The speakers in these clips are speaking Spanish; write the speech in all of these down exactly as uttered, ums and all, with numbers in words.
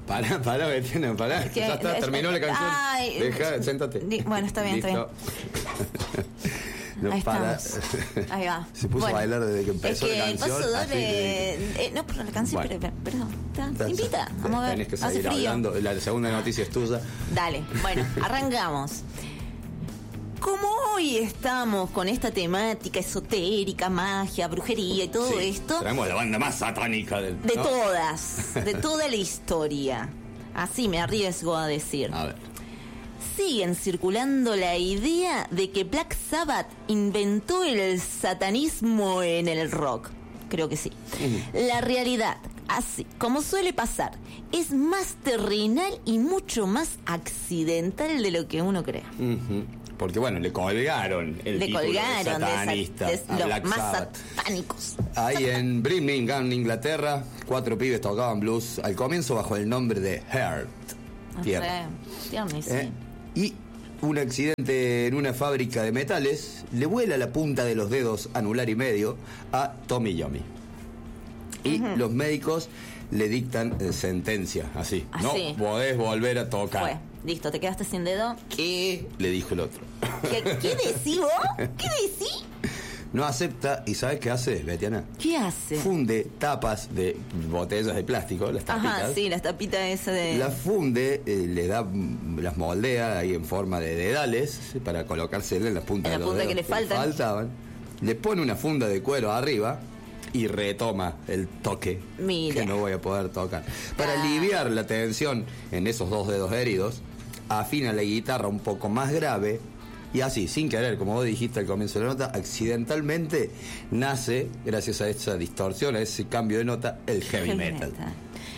Pará, pará, Betiana, pará. Es que- ya está, es- terminó la canción. Ay, Deja, siéntate. di- bueno, está bien, está Listo. No, Ahí para. estamos. Ahí va. Se puso Bueno, a bailar desde que empezó es que la canción. paso así doble. de- Eh, no, por la canción, Bueno. pero, perdón. Te, Está- te invita. te- Vamos a ver. Tenés que Hace seguir frío. hablando. La segunda noticia es tuya. Dale, bueno, arrancamos. Como hoy estamos con esta temática esotérica, magia, brujería y todo Sí, esto, Traemos la banda más satánica del. de ¿no? todas, de toda la historia. Así me arriesgo a decir. A ver. Siguen circulando la idea de que Black Sabbath inventó el satanismo en el rock. Creo que sí. Ujú. La realidad, así como suele pasar, es más terrenal y mucho más accidental de lo que uno cree. Ujú. Porque bueno, le colgaron el Le título colgaron de de, satanista sa- de a los Black más Sabbath. satánicos. Ahí en Birmingham, Inglaterra, cuatro pibes tocaban blues al comienzo bajo el nombre de Heart. No Tierra. sé, tierno, sí. ¿Eh? Y un accidente en una fábrica de metales le vuela la punta de los dedos anular y medio a Tommy Yomi. Y los médicos le dictan eh, sentencia, así. Ah, no sí. podés volver a tocar. Fue, listo, te quedaste sin dedo. ¿Qué? Le dijo el otro. ¿Qué, qué decís vos? ¿Qué decís? No acepta, ¿y sabes qué hace, Betiana? ¿Qué hace? Funde tapas de botellas de plástico, las tapitas. Ajá, sí, las tapitas esa de... Las funde, eh, le da, mm, las moldea ahí en forma de dedales para colocársela en las puntas En la de los punta que dedos le faltan. faltaban. Le pone una funda de cuero arriba y retoma el toque Mira. que no voy a poder tocar. Para Ah. aliviar la tensión en esos dos dedos heridos, afina la guitarra un poco más grave y así, sin querer, como vos dijiste al comienzo de la nota, accidentalmente nace, gracias a esa distorsión, a ese cambio de nota, el heavy, Heavy metal. metal.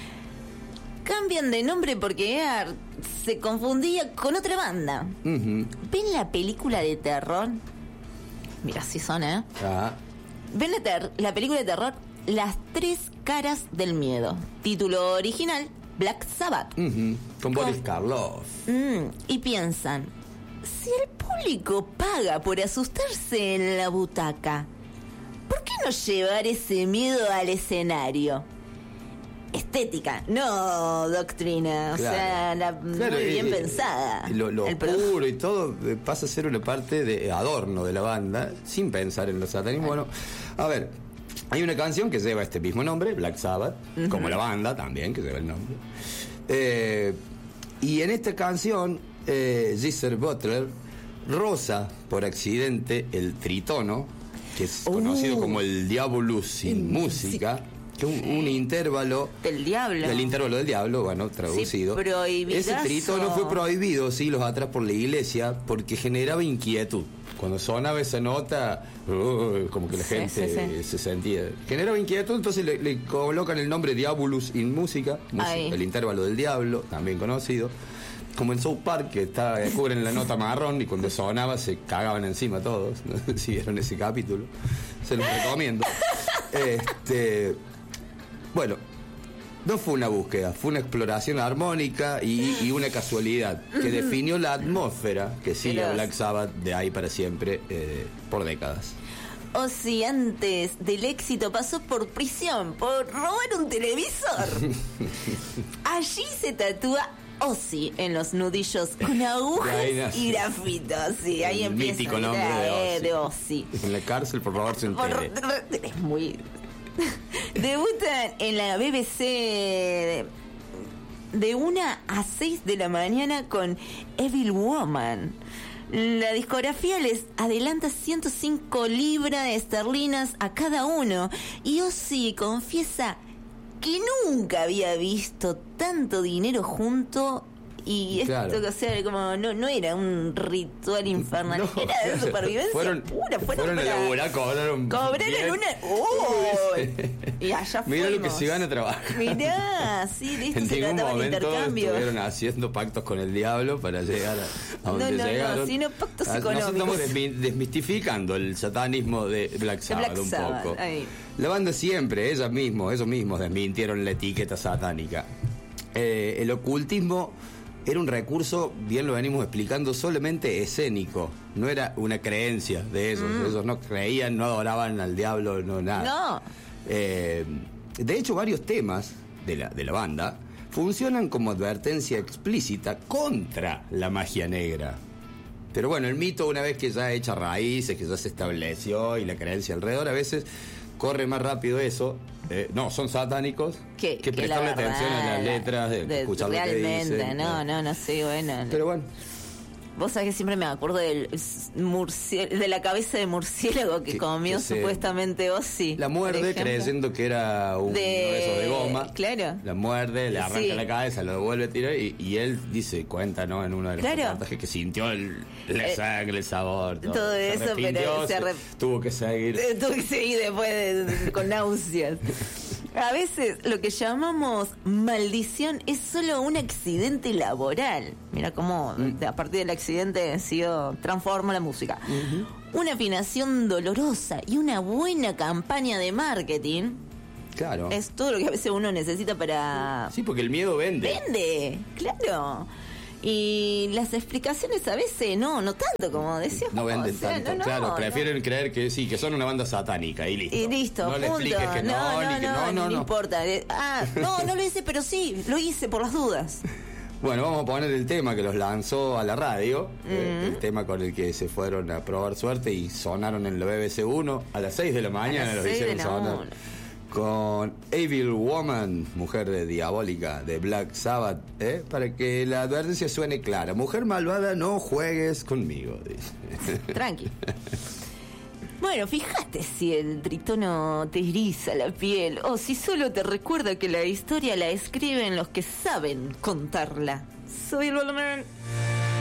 Cambian de nombre porque Ear se confundía con otra banda. Ujú. ¿Ven la película de terror? Mira, sí son, ¿eh? Ah, ¿Ven la, ter- la película de terror? Las tres caras del miedo. Título original, Black Sabbath. ujú, con Boris Con- Karloff. Mm, y piensan, si el público paga por asustarse en la butaca, ¿por qué no llevar ese miedo al escenario? Estética, no doctrina, o Claro. sea, la- Claro, muy bien eh, pensada. Lo, lo El produ- oscuro y todo eh, pasa a ser una parte de adorno de la banda, sin pensar en los satanismos. Bueno, a ver, hay una canción que lleva este mismo nombre, Black Sabbath, como la banda también, que lleva el nombre. Eh, y en esta canción, eh, Geezer Butler roza por accidente el tritono, que es Uh. conocido como el Diabolus sin Sin música, que es un, un intervalo Del diablo. del intervalo del diablo, bueno, traducido. Sí, prohibidazo. Ese trítono fue prohibido siglos atrás por la iglesia porque generaba inquietud. Cuando sonaba esa nota, uh, como que la Sí, gente sí, sí. se sentía. Generaba inquietud, entonces le, le colocan el nombre Diabolus in Música, Ahí. el intervalo del diablo, también conocido. Como en South Park, que está, cubren la nota marrón y cuando sonaba se cagaban encima todos. No sé si vieron ese capítulo. Se los recomiendo. Este. Bueno, no fue una búsqueda, fue una exploración armónica y, y una casualidad que definió la atmósfera que sigue a Veloz. Black Sabbath de ahí para siempre, eh, por décadas. O si antes del éxito pasó por prisión, por robar un televisor. Allí se tatúa Ozzy en los nudillos con agujas ahí nace. y grafitos. Sí, ahí El empieza mítico la nombre idea, de eh, Ozzy. de Ozzy. En la cárcel por robarse un Por- tele. es muy... Debutan en la B B C de, de una a seis de la mañana con Evil Woman. La discografía les adelanta ciento cinco libras esterlinas a cada uno y Ozzy confiesa que nunca había visto tanto dinero junto. Y esto, Claro. o sea, como no, no era un ritual infernal, No, era de claro. supervivencia Fueron- pura. Fueron, fueron a para- laburar, cobraron Cobraron bien. una. ¡Uy! Y allá Mirá lo que fuimos. se van a trabajar. Mirá, sí, de esto En se ningún trataba el momento intercambio. estuvieron haciendo pactos con el diablo para llegar a, a donde No, no, no, llegaron. sino pactos Ah, Nosotros económicos. estamos desmi- desmistificando el satanismo de Black Sabbath Black un Sabbath, poco. ahí. La banda siempre, ellas mismos, ellos mismos desmintieron la etiqueta satánica. Eh, el ocultismo era un recurso, bien lo venimos explicando, solamente escénico. No era una creencia de ellos. Ellos no creían, no adoraban al diablo, no nada. No. Eh, de hecho, varios temas de la, de la banda funcionan como advertencia explícita contra la magia negra. Pero bueno, el mito, una vez que ya echa raíces, que ya se estableció y la creencia alrededor, a veces corre más rápido eso. Eh, no, son satánicos. Que, que que prestarle la verdad, atención a las letras, de, de, escuchar lo que realmente, dicen. no, no, no sé, bueno. Pero bueno. Vos sabés que siempre me acuerdo del murci- de la cabeza de murciélago que, Que- comió que se- supuestamente Ozzy. La por muerde ejemplo. creyendo que era un De- de... de goma. claro. La muerde, le arranca Sí. la cabeza, lo devuelve a tirar y, y él dice, cuenta, ¿no? En uno de los Claro. reportajes que sintió el, la Eh, sangre, el sabor. Todo, todo Se eso, arrepintió, pero se se- arrep- tuvo que seguir. Eh, Tuve que seguir después de- de- con náuseas. A veces lo que llamamos maldición es solo un accidente laboral. Mira cómo Mm. a partir del accidente sido transforma la música. Una afinación dolorosa y una buena campaña de marketing Claro. es todo lo que a veces uno necesita para... Sí, porque el miedo vende. ¡Vende! Claro. Y las explicaciones a veces no, no tanto como decías. No vos, venden o sea, tanto, no, no, claro, no. prefieren creer que sí, que son una banda satánica y listo. Y listo, no le punto. expliques que no, no, ni que no, no, no no. importa. Eh, Ah, no, no lo hice, pero sí, lo hice por las dudas. Bueno, vamos a poner el tema que los lanzó a la radio, eh, el tema con el que se fueron a probar suerte y sonaron en la B B C uno a las seis de la mañana, las los seis de hicieron la sonar. una. Con Evil Woman, mujer de diabólica de Black Sabbath, ¿eh? Para que la advertencia suene clara. Mujer malvada, no juegues conmigo, dice. Tranqui. Bueno, fíjate si el tritono te eriza la piel o si solo te recuerda que la historia la escriben los que saben contarla. Soy el Balmain.